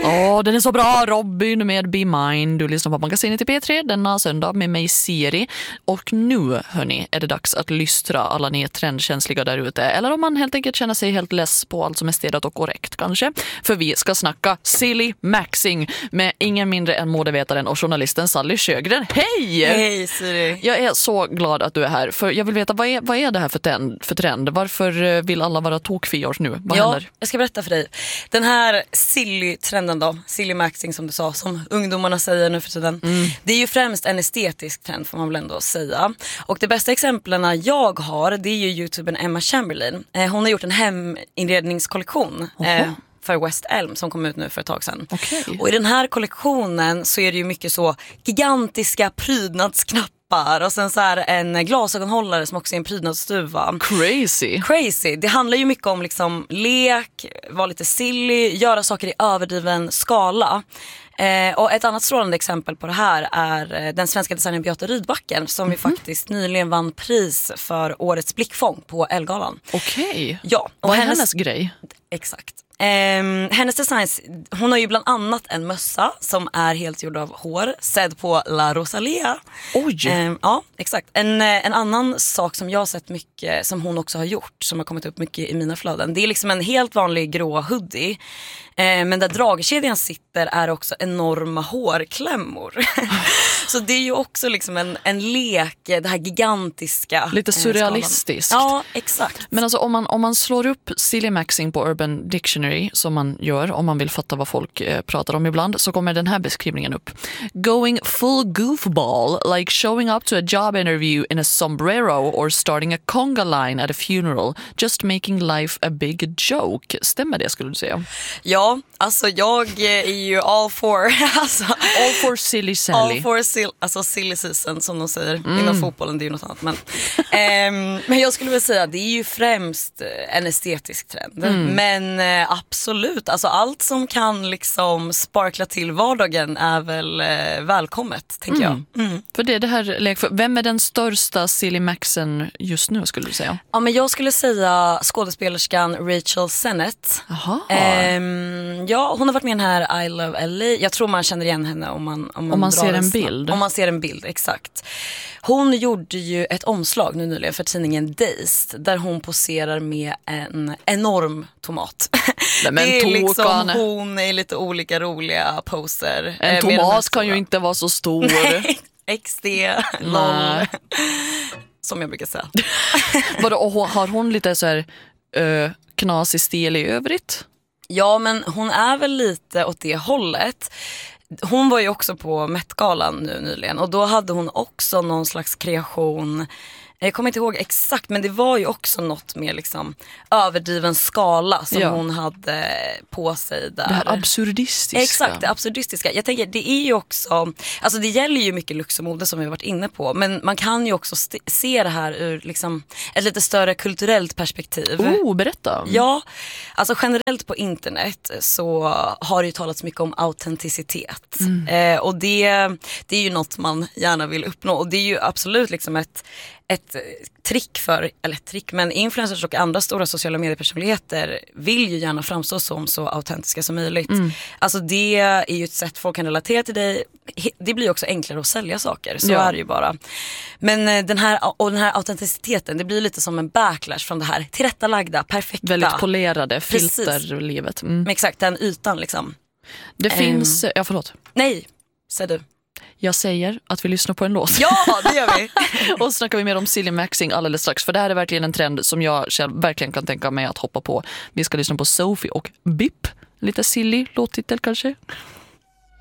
Den är så bra. Robin med Be Mine. Du lyssnar på Magasinet i P3 denna söndag med mig Siri. Och nu, hörni, är det dags att lystra alla ni trendkänsliga där ute. Eller om man helt enkelt känner sig helt less på allt som är städat och korrekt kanske. För vi ska snacka silly maxing med ingen mindre än modevetaren och journalisten Sally Sjögren. Hej! Hej Siri! Jag är så glad att du är här. För jag vill veta, vad är det här för trend? Varför vill alla vara tokfiors nu? Vad händer? Jag ska berätta för dig. Den här silly-trenden då, silly maxing som du sa, som ungdomarna säger nu för tiden. Det är ju främst en estetisk trend får man väl ändå säga. Och det bästa exemplen jag har, det är ju YouTubern Emma Chamberlain. Hon har gjort en heminredningskollektion. För West Elm som kom ut nu för ett tag sedan. Okay. Och i den här kollektionen så är det ju mycket så gigantiska prydnadsknappar och sen så här en glasögonhållare som också är en prydnadsstuva. Crazy. Det handlar ju mycket om liksom lek, vara lite silly, göra saker i överdriven skala. Och ett annat strålande exempel på det här är den svenska designern Beata Rydbacken som ju faktiskt nyligen vann pris för årets blickfång på Ellegalan. Okej. Ja, och vad är hennes grej? Exakt. Hennes designs, hon har ju bland annat en mössa som är helt gjord av hår, sedd på La Rosalia. Oj! Ja, exakt. En annan sak som jag har sett mycket, som hon också har gjort, som har kommit upp mycket i mina flöden, det är liksom en helt vanlig grå hoodie. Men där dragkedjan sitter är också enorma hårklämmor. Så det är ju också liksom en lek, det här gigantiska. Lite surrealistiskt. Ja, exakt. Men alltså om man slår upp silly maxing på Urban Dictionary, som man gör om man vill fatta vad folk pratar om ibland, så kommer den här beskrivningen upp. Going full goofball, like showing up to a job interview in a sombrero or starting a conga line at a funeral, just making life a big joke. Stämmer det, skulle du säga? Ja, alltså jag är ju all for all for silly Sally. All for silly season som de säger inom fotbollen, det är ju något annat. Men jag skulle vilja säga det är ju främst en estetisk trend. Men absolut, alltså allt som kan liksom sparkla till vardagen är väl välkommet, tänker jag. För det här, vem är den största silly maxen just nu, skulle du säga? Ja, men jag skulle säga skådespelerskan Rachel Sennett. Ja, hon har varit med i den här I Love LA. Jag tror man känner igen henne om man ser en bild. Om man ser en bild, exakt. Hon gjorde ju ett omslag nu nyligen för tidningen Dazed där hon poserar med en enorm tomat. Men det är liksom hon i lite olika roliga poser. En tomat kan ju inte vara så stor. XD, LOL. Som jag brukar säga. Har hon lite så här knasig stil i övrigt? Ja, men hon är väl lite åt det hållet. Hon var ju också på Met-galan nu nyligen och då hade hon också någon slags kreation. Jag kommer inte ihåg exakt, men det var ju också något med liksom överdriven skala som hon hade på sig där. Det här absurdistiska. Exakt, det absurdistiska. Jag tänker, det är ju också, alltså det gäller ju mycket lyx och mode som vi har varit inne på, men man kan ju också se det här ur liksom ett lite större kulturellt perspektiv. Berätta. Ja, alltså generellt på internet så har det ju talats mycket om autenticitet. Och det är ju något man gärna vill uppnå, och det är ju absolut liksom ett trick men influencers och andra stora sociala mediepersonligheter vill ju gärna framstå som så autentiska som möjligt. Alltså det är ju ett sätt folk kan relatera till dig. Det blir också enklare att sälja saker, så är det ju bara. Men den här autenticiteten, det blir lite som en backlash från det här tillrättalagda, perfekta. Väldigt polerade filterlivet. Exakt, den ytan liksom. Det finns, förlåt. Nej, säg du. Jag säger att vi lyssnar på en låt. Ja, det gör vi. Och så snackar vi mer om silly maxing alldeles strax. För det här är verkligen en trend som jag själv verkligen kan tänka mig att hoppa på. Vi ska lyssna på Sophie och Bip. Lite silly låttitel kanske.